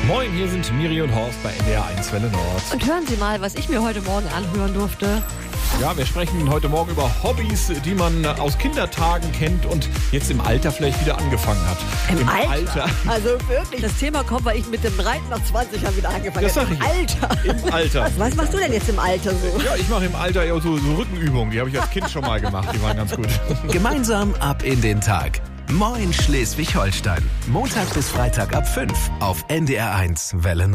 Moin, hier sind Miri und Horst bei NDR 1 Welle Nord. Und hören Sie mal, was ich mir heute Morgen anhören durfte. Ja, wir sprechen heute Morgen über Hobbys, die man aus Kindertagen kennt und jetzt im Alter vielleicht wieder angefangen hat. Im Alter? Also wirklich, das Thema kommt, weil ich mit dem Reiten nach 20 Jahren wieder angefangen habe. Das sag ich. Alter. Im Alter. Was machst du denn jetzt im Alter so? Ja, ich mache im Alter ja so Rückenübungen. Die habe ich als Kind schon mal gemacht. Die waren ganz gut. Gemeinsam ab in den Tag. Moin Schleswig-Holstein. Montag bis Freitag ab 5 auf NDR 1 Welle Nord.